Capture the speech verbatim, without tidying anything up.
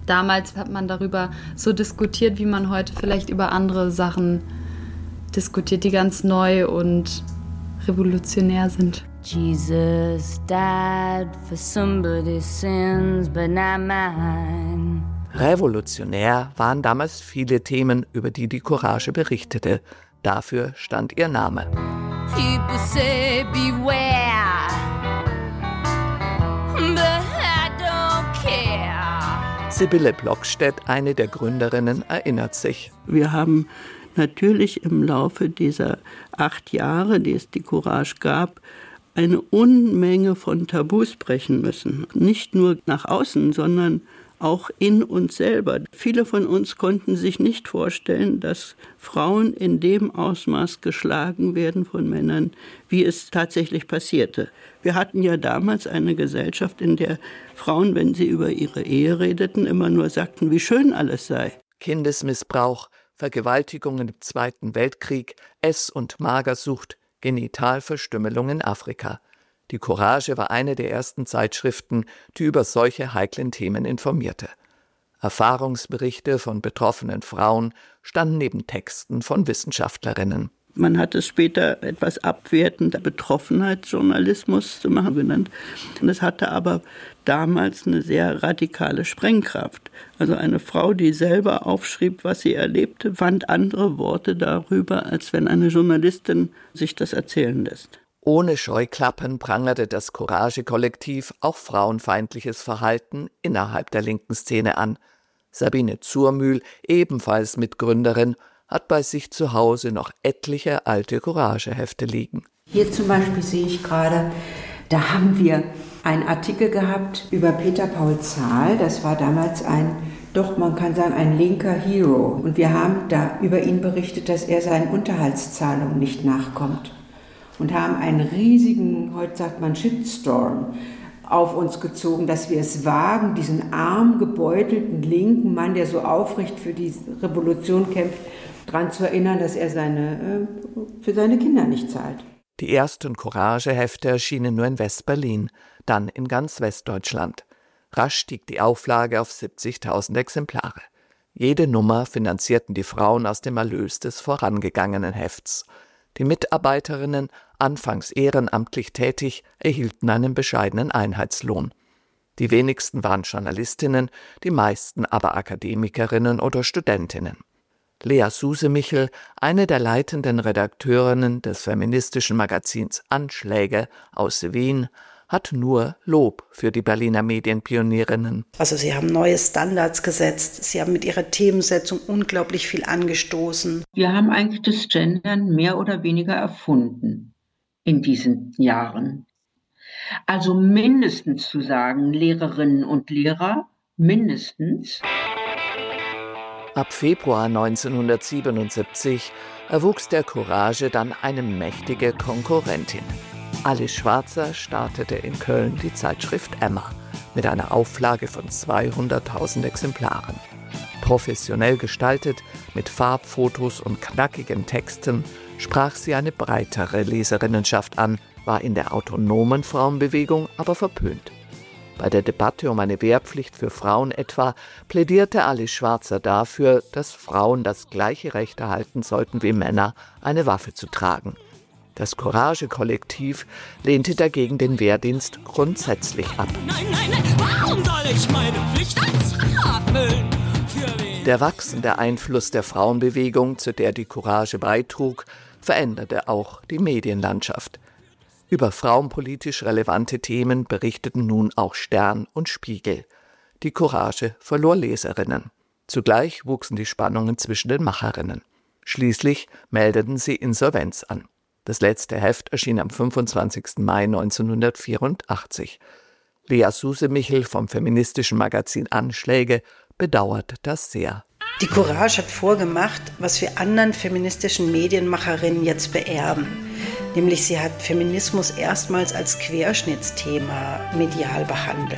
damals hat man darüber so diskutiert, wie man heute vielleicht über andere Sachen diskutiert, die ganz neu und revolutionär sind. Jesus died for somebody's sins, but not mine. Revolutionär waren damals viele Themen, über die die Courage berichtete. Dafür stand ihr Name. People say beware, but I don't care. Sibylle Blockstedt, eine der Gründerinnen, erinnert sich. Wir haben natürlich im Laufe dieser acht Jahre, die es die Courage gab, eine Unmenge von Tabus brechen müssen. Nicht nur nach außen, sondern auch in uns selber. Viele von uns konnten sich nicht vorstellen, dass Frauen in dem Ausmaß geschlagen werden von Männern, wie es tatsächlich passierte. Wir hatten ja damals eine Gesellschaft, in der Frauen, wenn sie über ihre Ehe redeten, immer nur sagten, wie schön alles sei. Kindesmissbrauch, Vergewaltigungen im Zweiten Weltkrieg, Ess- und Magersucht, Genitalverstümmelung in Afrika. Die Courage war eine der ersten Zeitschriften, die über solche heiklen Themen informierte. Erfahrungsberichte von betroffenen Frauen standen neben Texten von Wissenschaftlerinnen. Man hat es später etwas abwertend Betroffenheitsjournalismus zu machen genannt. Und es hatte aber damals eine sehr radikale Sprengkraft. Also eine Frau, die selber aufschrieb, was sie erlebte, fand andere Worte darüber, als wenn eine Journalistin sich das erzählen lässt. Ohne Scheuklappen prangerte das Courage-Kollektiv auch frauenfeindliches Verhalten innerhalb der linken Szene an. Sabine Zurmühl, ebenfalls Mitgründerin, hat bei sich zu Hause noch etliche alte Courage-Hefte liegen. Hier zum Beispiel sehe ich gerade, da haben wir einen Artikel gehabt über Peter Paul Zahl. Das war damals ein, doch man kann sagen, ein linker Hero. Und wir haben da über ihn berichtet, dass er seinen Unterhaltszahlungen nicht nachkommt. Und haben einen riesigen, heute sagt man Shitstorm, auf uns gezogen, dass wir es wagen, diesen arm gebeutelten linken Mann, der so aufrecht für die Revolution kämpft, daran zu erinnern, dass er seine, äh, für seine Kinder nicht zahlt. Die ersten Courage-Hefte erschienen nur in West-Berlin, dann in ganz Westdeutschland. Rasch stieg die Auflage auf siebzigtausend Exemplare. Jede Nummer finanzierten die Frauen aus dem Erlös des vorangegangenen Hefts. Die Mitarbeiterinnen, anfangs ehrenamtlich tätig, erhielten einen bescheidenen Einheitslohn. Die wenigsten waren Journalistinnen, die meisten aber Akademikerinnen oder Studentinnen. Lea Susemichel, eine der leitenden Redakteurinnen des feministischen Magazins Anschläge aus Wien, hat nur Lob für die Berliner Medienpionierinnen. Also sie haben neue Standards gesetzt, sie haben mit ihrer Themensetzung unglaublich viel angestoßen. Wir haben eigentlich das Gendern mehr oder weniger erfunden in diesen Jahren. Also mindestens zu sagen, Lehrerinnen und Lehrer, mindestens. Ab Februar neunzehnhundertsiebenundsiebzig erwuchs der Courage dann eine mächtige Konkurrentin. Alice Schwarzer startete in Köln die Zeitschrift Emma mit einer Auflage von zweihunderttausend Exemplaren. Professionell gestaltet, mit Farbfotos und knackigen Texten, sprach sie eine breitere Leserinnenschaft an, war in der autonomen Frauenbewegung aber verpönt. Bei der Debatte um eine Wehrpflicht für Frauen etwa plädierte Alice Schwarzer dafür, dass Frauen das gleiche Recht erhalten sollten wie Männer, eine Waffe zu tragen. Das Courage-Kollektiv lehnte dagegen den Wehrdienst grundsätzlich ab. Nein, nein, nein, warum soll ich meine Pflicht als Frau erfüllen? Für wen? Der wachsende Einfluss der Frauenbewegung, zu der die Courage beitrug, veränderte auch die Medienlandschaft. Über frauenpolitisch relevante Themen berichteten nun auch Stern und Spiegel. Die Courage verlor Leserinnen. Zugleich wuchsen die Spannungen zwischen den Macherinnen. Schließlich meldeten sie Insolvenz an. Das letzte Heft erschien am fünfundzwanzigsten Mai neunzehnhundertvierundachtzig. Lea Susemichel vom feministischen Magazin Anschläge bedauert das sehr. Die Courage hat vorgemacht, was wir anderen feministischen Medienmacherinnen jetzt beerben. Nämlich sie hat Feminismus erstmals als Querschnittsthema medial behandelt.